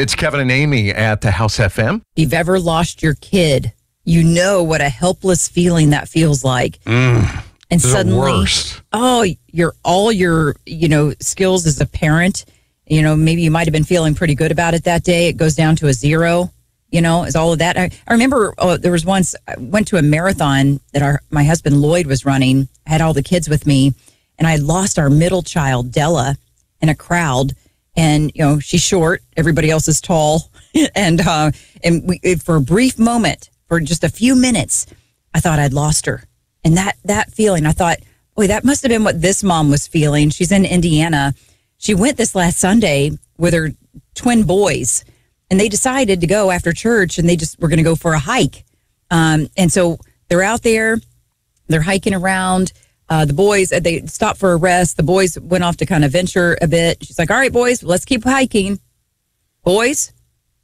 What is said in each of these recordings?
It's Kevin and Amy at the House FM. If you've ever lost your kid, you know what a helpless feeling that feels like. And suddenly, worst. all your skills as a parent, maybe you might have been feeling pretty good about it that day. It goes down to a zero, is all of that. I remember there was once I went to a marathon that my husband Lloyd was running. I had all the kids with me, and I lost our middle child, Della, in a crowd. And, she's short. Everybody else is tall. and we, for a brief moment, for just a few minutes, I thought I'd lost her. And that feeling, I thought, boy, that must have been what this mom was feeling. She's in Indiana. She went this last Sunday with her twin boys, and they decided to go after church, and they just were going to go for a hike. And so they're out there, they're hiking around. The boys, they stopped for a rest. The boys went off to kind of venture a bit. She's like, all right, boys, let's keep hiking. Boys.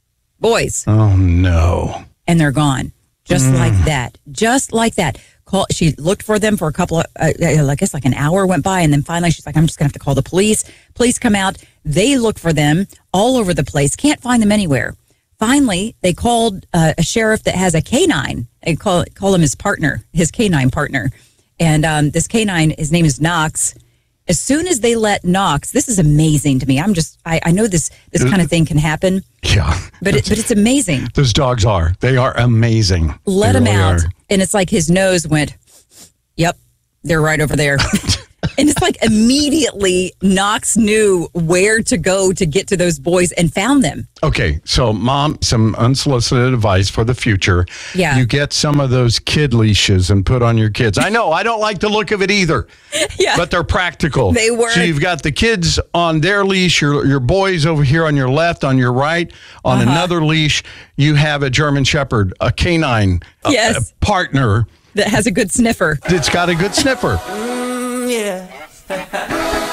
Oh, no. And they're gone. Just like that. Just like that. She looked for them for a couple of, I guess like an hour went by. And then finally she's like, I'm just going to have to call the police. Police come out. They look for them all over the place. Can't find them anywhere. Finally, they called a sheriff that has a canine. They call him his partner, his canine partner. And this canine, his name is Knox. As soon as they let Knox, this is amazing to me. I know this kind of thing can happen. Yeah. But it's amazing. Those dogs they are amazing. Let him out. Are. And it's like his nose went, yep, they're right over there. And it's like immediately Knox knew where to go to get to those boys and found them. Okay, so Mom, some unsolicited advice for the future. Yeah. You get some of those kid leashes and put on your kids. I know, I don't like the look of it either. Yeah. But they're practical. They work. So you've got the kids on their leash, your boys over here on your left, on your right. On another leash, you have a German Shepherd, a canine, yes. a partner. That has a good sniffer. It's got a good sniffer. Yeah.